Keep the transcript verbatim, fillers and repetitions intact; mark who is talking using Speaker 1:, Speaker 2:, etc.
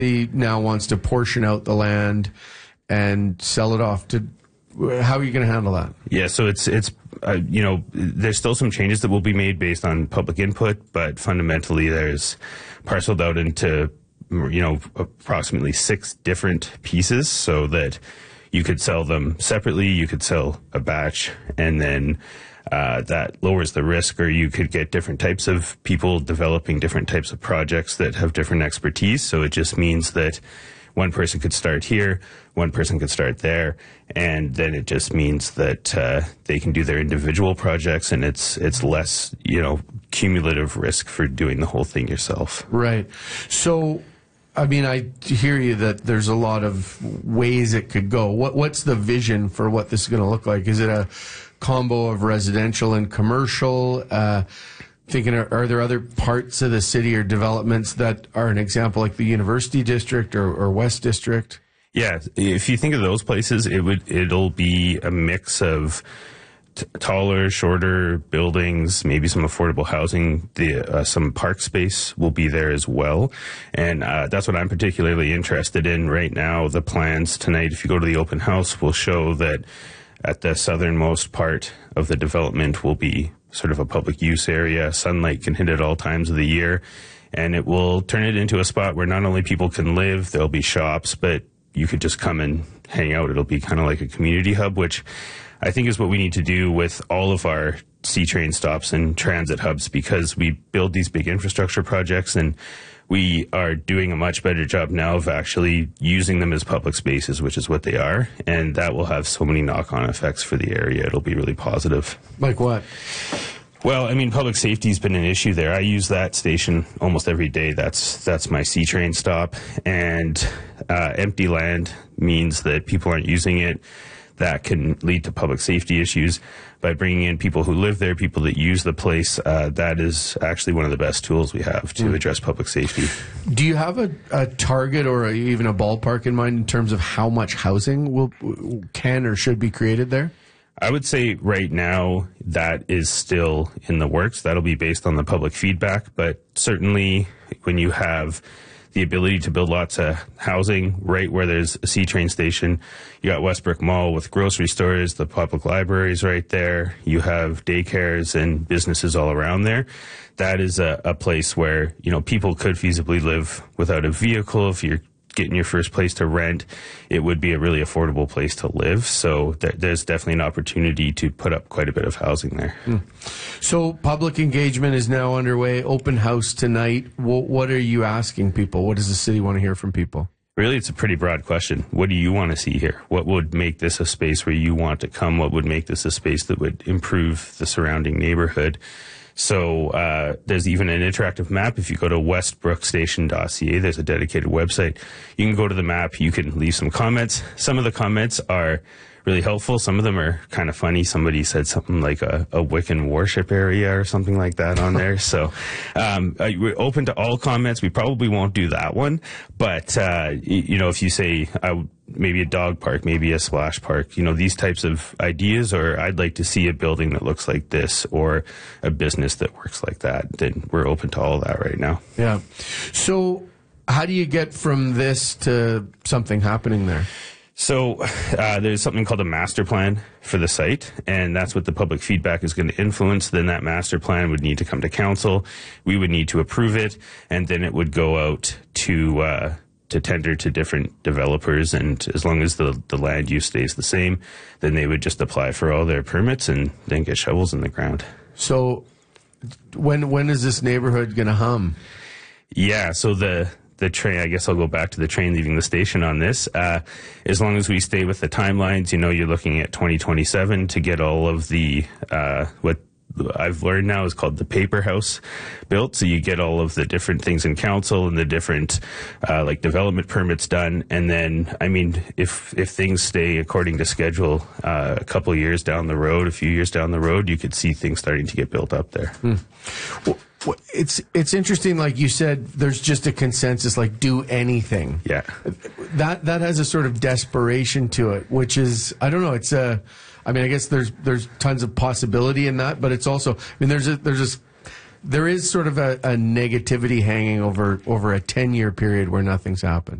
Speaker 1: He now wants to portion out the land and sell it off to. How are you going to handle that?
Speaker 2: Yeah, so it's it's uh, you know, there's still some changes that will be made based on public input, but fundamentally there's parceled out into, you know, approximately six different pieces so that you could sell them separately, you could sell a batch, and then uh, that lowers the risk, or you could get different types of people developing different types of projects that have different expertise. So it just means that one person could start here, one person could start there, and then it just means that uh, they can do their individual projects, and it's it's less, you know, cumulative risk for doing the whole thing yourself.
Speaker 1: Right. So, I mean, I hear you that there's a lot of ways it could go. What What's the vision for what this is going to look like? Is it a combo of residential and commercial? Uh, thinking, are, are there other parts of the city or developments that are an example, like the University District or, or West District?
Speaker 2: Yeah, if you think of those places, it would it'll be a mix of t- taller, shorter buildings, maybe some affordable housing. The uh, some park space will be there as well, and uh, that's what I'm particularly interested in right now. The plans tonight, if you go to the open house, will show that at the southernmost part of the development will be sort of a public use area. Sunlight can hit at all times of the year, and it will turn it into a spot where not only people can live, there'll be shops, but you could just come and hang out. It'll be kind of like a community hub, which I think is what we need to do with all of our C-train stops and transit hubs, because we build these big infrastructure projects and we are doing a much better job now of actually using them as public spaces, which is what they are. And that will have so many knock-on effects for the area. It'll be really positive.
Speaker 1: Like what?
Speaker 2: Well, I mean, public safety has been an issue there. I use that station almost every day. That's that's my C-train stop. And uh, empty land means that people aren't using it. That can lead to public safety issues. By bringing in people who live there, people that use the place, uh, that is actually one of the best tools we have to mm. address public safety.
Speaker 1: Do you have a, a target or a, even a ballpark in mind in terms of how much housing will can or should be created there?
Speaker 2: I would say right now that is still in the works. That'll be based on the public feedback, but certainly when you have the ability to build lots of housing right where there's a C-train station, you got Westbrook Mall with grocery stores, the public libraries right there, you have daycares and businesses all around there. That is a, a place where, you know, people could feasibly live without a vehicle. If you're getting your first place to rent, it would be a really affordable place to live. So th- there's definitely an opportunity to put up quite a bit of housing there.
Speaker 1: Mm. So public engagement is now underway. Open house tonight. W- what are you asking people? What does the city want to hear from people?
Speaker 2: Really, it's a pretty broad question. What do you want to see here? What would make this a space where you want to come? What would make this a space that would improve the surrounding neighborhood? So uh, there's even an interactive map. If you go to westbrook station dot c a, there's a dedicated website. You can go to the map. You can leave some comments. Some of the comments are really helpful. Some of them are kind of funny. Somebody said something like a, a Wiccan worship area or something like that on there. So um, we're open to all comments. We probably won't do that one. But, uh, you know, if you say uh, maybe a dog park, maybe a splash park, you know, these types of ideas, or I'd like to see a building that looks like this or a business that works like that, then we're open to all that right now.
Speaker 1: Yeah. So how do you get from this to something happening there?
Speaker 2: So uh, there's something called a master plan for the site, and that's what the public feedback is going to influence. Then that master plan would need to come to council. We would need to approve it, and then it would go out to uh, to tender to different developers. And as long as the, the land use stays the same, then they would just apply for all their permits and then get shovels in the ground.
Speaker 1: So when when is this neighborhood going to hum?
Speaker 2: Yeah, so the... the train, I guess I'll go back to the train leaving the station on this. Uh, as long as we stay with the timelines, you know, you're looking at twenty twenty-seven to get all of the, uh, what I've learned now is called the paper house built. So you get all of the different things in council and the different, uh, like development permits done. And then, I mean, if, if things stay according to schedule, uh, a couple of years down the road, a few years down the road, you could see things starting to get built up there.
Speaker 1: Hmm. Well, Well, it's it's interesting, like you said, there's just a consensus, like, do anything.
Speaker 2: Yeah.
Speaker 1: That that has a sort of desperation to it, which is, I don't know, it's a, I mean, I guess there's there's tons of possibility in that, but it's also, I mean, there's a, there's this there is sort of a, a negativity hanging over over a ten year period where nothing's happened.